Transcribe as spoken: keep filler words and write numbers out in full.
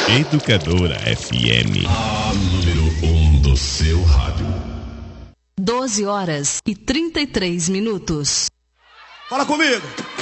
Educadora F M. A número um do seu rádio. doze horas e trinta e três minutos. Fala comigo.